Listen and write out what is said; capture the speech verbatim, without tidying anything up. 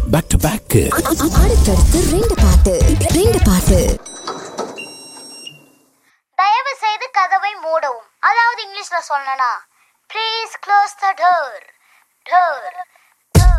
Back to back. அடுத்தடுத்து ரெண்டு பாட்டு ரெண்டு பாட்டு. தயவு செய்து கதவை மூடவும். அதாவது இங்கிலீஷ்ல சொல்லணும்னா please close the door. Door